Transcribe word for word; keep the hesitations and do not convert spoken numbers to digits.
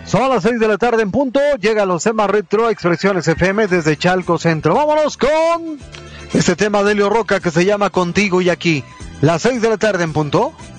Son las seis de la tarde en punto, llega los temas retro, Expresiones F M desde Chalco Centro. Vámonos con este tema de Elio Roca que se llama Contigo y Aquí. Las seis de la tarde en punto.